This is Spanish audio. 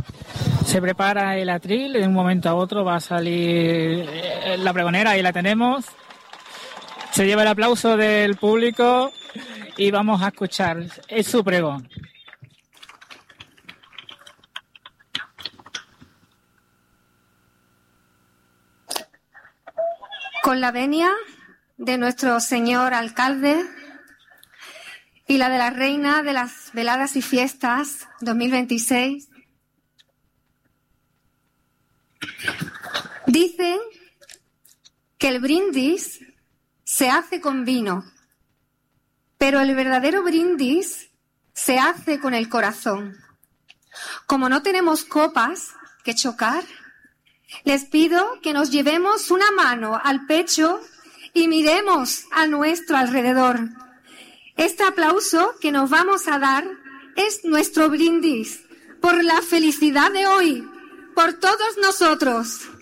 Se prepara el atril, de un momento a otro va a salir la pregonera, ahí la tenemos. Se lleva el aplauso del público y vamos a escuchar, es su pregón. Con la venia de nuestro señor alcalde y la de la reina de las veladas y fiestas 2026, dicen que el brindis se hace con vino, pero el verdadero brindis se hace con el corazón. Como no tenemos copas que chocar, les pido que nos llevemos una mano al pecho y miremos a nuestro alrededor. Este aplauso que nos vamos a dar es nuestro brindis por la felicidad de hoy, por todos nosotros.